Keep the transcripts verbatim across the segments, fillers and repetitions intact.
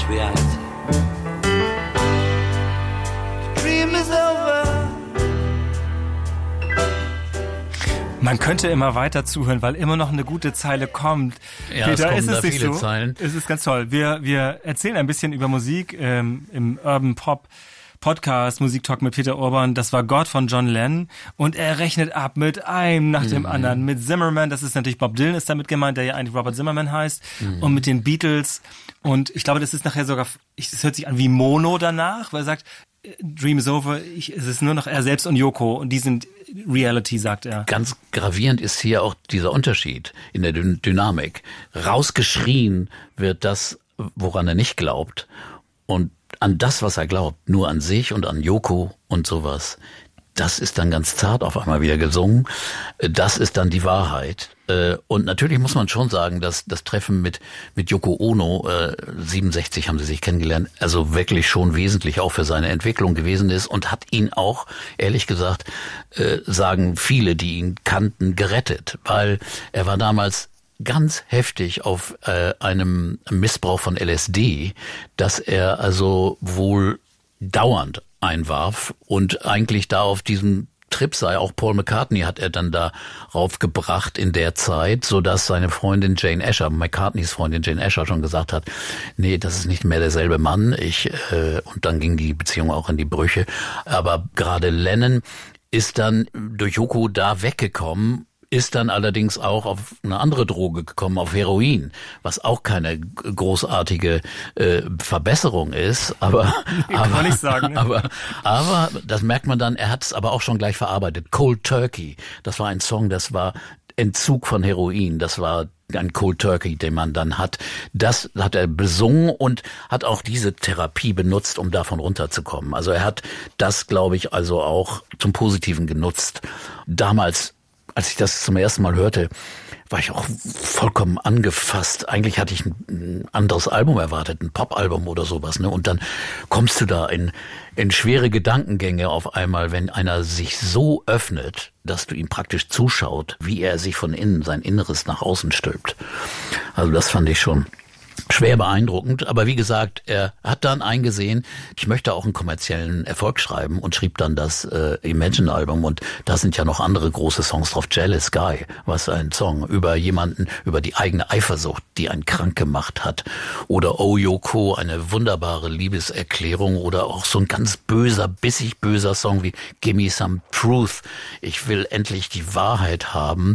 reality. The dream is over. Man könnte immer weiter zuhören, weil immer noch eine gute Zeile kommt. Ja, Peter, es ist kommen es da nicht viele so? Zeilen. Es ist ganz toll. Wir, wir erzählen ein bisschen über Musik ähm, im Urban Pop Podcast, Musiktalk mit Peter Urban. Das war God von John Lennon. Und er rechnet ab mit einem nach dem mhm. anderen. Mit Zimmerman, das ist natürlich Bob Dylan ist damit gemeint, der ja eigentlich Robert Zimmerman heißt. Mhm. Und mit den Beatles. Und ich glaube, das ist nachher sogar, es hört sich an wie Mono danach, weil er sagt, Dream is over, ich, es ist nur noch er selbst und Yoko und die sind Reality, sagt er. Ganz gravierend ist hier auch dieser Unterschied in der Dyn- Dynamik. Rausgeschrien wird das, woran er nicht glaubt, und an das, was er glaubt, nur an sich und an Yoko und sowas. Das ist dann ganz zart auf einmal wieder gesungen. Das ist dann die Wahrheit. Und natürlich muss man schon sagen, dass das Treffen mit mit Yoko Ono, äh, siebenundsechzig haben sie sich kennengelernt, also wirklich schon wesentlich auch für seine Entwicklung gewesen ist und hat ihn auch, ehrlich gesagt, äh, sagen viele, die ihn kannten, gerettet. Weil er war damals ganz heftig auf äh, einem Missbrauch von L S D, dass er also wohl dauernd einwarf und eigentlich da auf diesem Trip sei. Auch Paul McCartney hat er dann darauf gebracht in der Zeit, so dass seine Freundin Jane Asher, McCartneys Freundin Jane Asher, schon gesagt hat, nee, das ist nicht mehr derselbe Mann. Ich äh, und dann ging die Beziehung auch in die Brüche. Aber gerade Lennon ist dann durch Yoko da weggekommen, ist dann allerdings auch auf eine andere Droge gekommen, auf Heroin, was auch keine großartige äh, Verbesserung ist, aber aber, kann ich sagen, ne? aber aber das merkt man dann, er hat es aber auch schon gleich verarbeitet. Cold Turkey, das war ein Song, das war Entzug von Heroin, das war ein Cold Turkey, den man dann hat. Das hat er besungen und hat auch diese Therapie benutzt, um davon runterzukommen. Also er hat das, glaube ich, also auch zum Positiven genutzt. Damals, als ich das zum ersten Mal hörte, war ich auch vollkommen angefasst. Eigentlich hatte ich ein anderes Album erwartet, ein Pop-Album oder sowas, ne? Und dann kommst du da in, in schwere Gedankengänge auf einmal, wenn einer sich so öffnet, dass du ihm praktisch zuschaut, wie er sich von innen, sein Inneres nach außen stülpt. Also das fand ich schon schwer beeindruckend, aber wie gesagt, er hat dann eingesehen, ich möchte auch einen kommerziellen Erfolg schreiben und schrieb dann das äh, Imagine-Album, und da sind ja noch andere große Songs drauf. Jealous Guy, was ein Song über jemanden, über die eigene Eifersucht, die einen krank gemacht hat, oder Oh Yoko, eine wunderbare Liebeserklärung, oder auch so ein ganz böser, bissig böser Song wie Gimme Some Truth, ich will endlich die Wahrheit haben,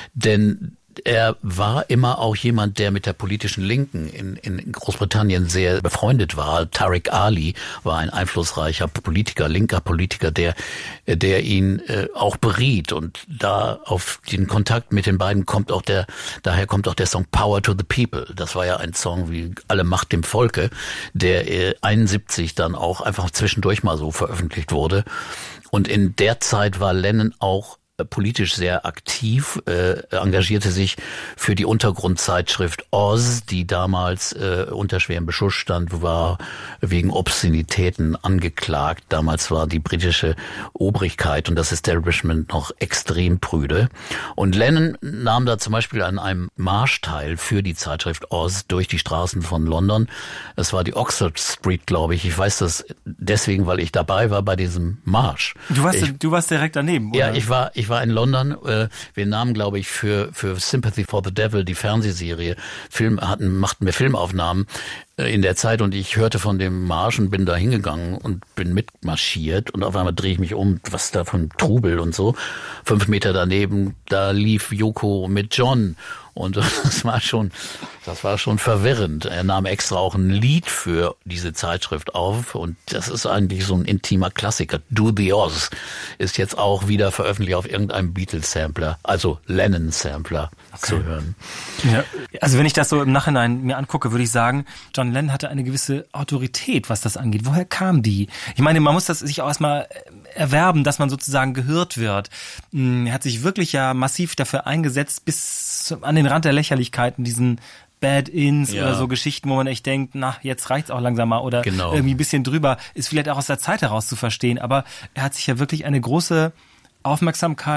denn er war immer auch jemand, der mit der politischen Linken in, in Großbritannien sehr befreundet war. Tariq Ali war ein einflussreicher Politiker, linker Politiker, der, der ihn äh, auch beriet. Und da auf den Kontakt mit den beiden kommt auch der, daher kommt auch der Song Power to the People. Das war ja ein Song wie Alle Macht dem Volke, der äh, einundsiebzig dann auch einfach zwischendurch mal so veröffentlicht wurde. Und in der Zeit war Lennon auch politisch sehr aktiv, äh, engagierte sich für die Untergrundzeitschrift Oz, die damals äh, unter schwerem Beschuss stand, war wegen Obszönitäten angeklagt. Damals war die britische Obrigkeit und das Establishment noch extrem prüde. Und Lennon nahm da zum Beispiel an einem Marsch teil für die Zeitschrift Oz durch die Straßen von London. Es war die Oxford Street, glaube ich. Ich weiß das deswegen, weil ich dabei war bei diesem Marsch. Du warst, ich, du warst direkt daneben, oder? Ja, ich war, ich war in London. Wir nahmen, glaube ich, für für Sympathy for the Devil, die Fernsehserie, Film hatten machten wir Filmaufnahmen in der Zeit, und ich hörte von dem Marsch und bin da hingegangen und bin mitmarschiert, und auf einmal drehe ich mich um, was da von Trubel und so. Fünf Meter daneben, da lief Yoko mit John. Und das war schon, das war schon verwirrend. Er nahm extra auch ein Lied für diese Zeitschrift auf, und das ist eigentlich so ein intimer Klassiker. Do the Oz ist jetzt auch wieder veröffentlicht auf irgendeinem Beatles-Sampler, also Lennon-Sampler okay. zu hören. Ja, also wenn ich das so im Nachhinein mir angucke, würde ich sagen, John Lennon hatte eine gewisse Autorität, was das angeht. Woher kam die? Ich meine, man muss das sich auch erstmal erwerben, dass man sozusagen gehört wird. Er hat sich wirklich ja massiv dafür eingesetzt, bis an den Rand der Lächerlichkeiten, diesen Bad-Ins ja. oder so Geschichten, wo man echt denkt, na, jetzt reicht's auch langsam mal, oder genau. irgendwie ein bisschen drüber, ist vielleicht auch aus der Zeit heraus zu verstehen, aber er hat sich ja wirklich eine große Aufmerksamkeit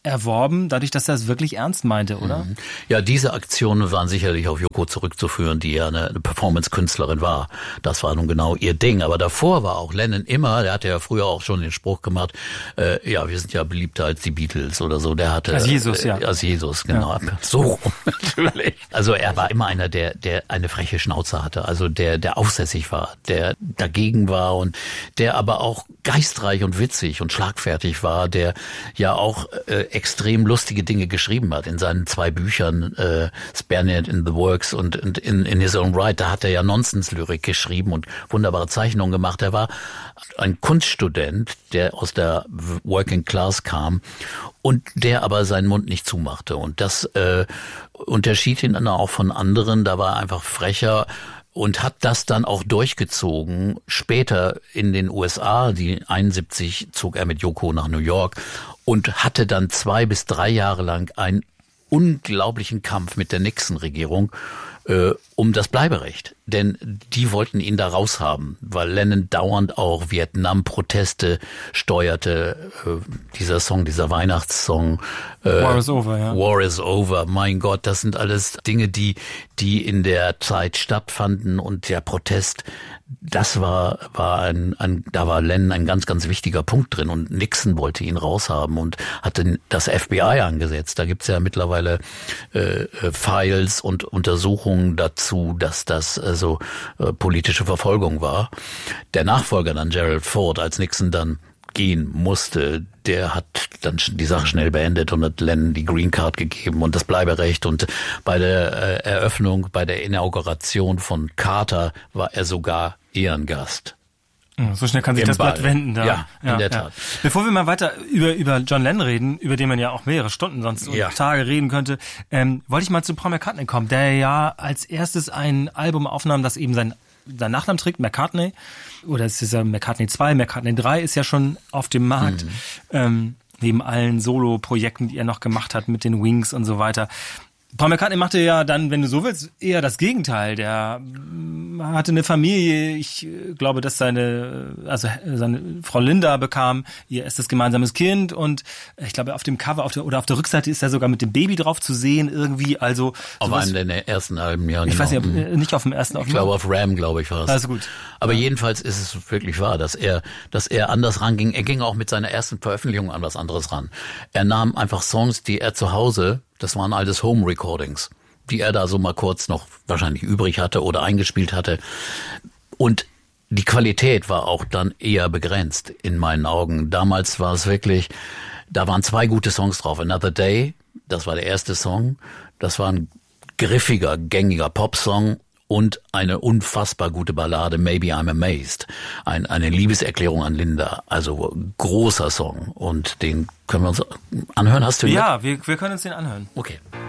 erworben, dadurch, dass er es wirklich ernst meinte, oder? Ja, diese Aktionen waren sicherlich auf Yoko zurückzuführen, die ja eine, eine Performance-Künstlerin war. Das war nun genau ihr Ding. Aber davor war auch Lennon immer, der hatte ja früher auch schon den Spruch gemacht, äh, ja, wir sind ja beliebter als die Beatles oder so. Der hatte als Jesus, äh, ja. Als Jesus, genau. Ja. So rum, natürlich. Also er war immer einer, der, der eine freche Schnauze hatte, also der, der aufsässig war, der dagegen war und der aber auch geistreich und witzig und schlagfertig war, der ja auch äh, extrem lustige Dinge geschrieben hat in seinen zwei Büchern, äh, Spaniard in the Works und, und in, in His Own Right. Da hat er ja Nonsenslyrik geschrieben und wunderbare Zeichnungen gemacht. Er war ein Kunststudent, der aus der Working Class kam und der aber seinen Mund nicht zumachte. Und das äh, unterschied ihn dann auch von anderen. Da war er einfach frecher und hat das dann auch durchgezogen. Später in den U S A, die einundsiebzig, zog er mit Yoko nach New York und hatte dann zwei bis drei Jahre lang einen unglaublichen Kampf mit der Nixon-Regierung äh, um das Bleiberecht. Denn die wollten ihn da raushaben, weil Lennon dauernd auch Vietnam-Proteste steuerte. Äh, dieser Song, dieser Weihnachtssong. Äh, War is over, ja. War is over, mein Gott, das sind alles Dinge, die die in der Zeit stattfanden und der Protest, das war war ein, ein da war Lennon ein ganz ganz wichtiger Punkt drin und Nixon wollte ihn raushaben und hatte das F B I angesetzt. Da gibt's ja mittlerweile äh, Files und Untersuchungen dazu, dass das also äh, politische Verfolgung war. Der Nachfolger dann Gerald Ford, als Nixon dann gehen musste, der hat dann die Sache schnell beendet und hat Lennon die Green Card gegeben und das Bleiberecht. Und bei der äh, Eröffnung, bei der Inauguration von Carter war er sogar Ehrengast. So schnell kann sich Im das Blatt Ball. wenden. Da. Ja, in ja, der ja. Tat. Bevor wir mal weiter über über John Lennon reden, über den man ja auch mehrere Stunden sonst Ja. und Tage reden könnte, ähm, wollte ich mal zu Paul McCartney kommen, der ja als erstes ein Album aufnahm, das eben sein sein Nachnamen trägt, McCartney. Oder es ist ja McCartney zwei, McCartney drei ist ja schon auf dem Markt. Mhm. Ähm, neben allen Solo-Projekten, die er noch gemacht hat mit den Wings und so weiter. Paul McCartney machte ja dann, wenn du so willst, eher das Gegenteil. Der hatte eine Familie. Ich glaube, dass seine, also seine Frau Linda bekam ihr erstes gemeinsames Kind und ich glaube, auf dem Cover auf der, oder auf der Rückseite ist er sogar mit dem Baby drauf zu sehen irgendwie. Also auf einem der ersten Alben, ja. Ich genau. weiß nicht, ob, nicht auf dem ersten. Auf ich glaube, auf Ram, glaube ich, war es. Also gut. Aber ja. jedenfalls ist es wirklich wahr, dass er, dass er anders ranging. Er ging auch mit seiner ersten Veröffentlichung an was anderes ran. Er nahm einfach Songs, die er zu Hause, das waren alles Home-Recordings, die er da so mal kurz noch wahrscheinlich übrig hatte oder eingespielt hatte. Und die Qualität war auch dann eher begrenzt in meinen Augen. Damals war es wirklich, da waren zwei gute Songs drauf. Another Day, das war der erste Song. Das war ein griffiger, gängiger Popsong und eine unfassbar gute Ballade, Maybe I'm Amazed. Ein, eine Liebeserklärung an Linda. Also großer Song. Und den können wir uns anhören. Hast du ihn? Ja, wir, wir können uns den anhören. Okay.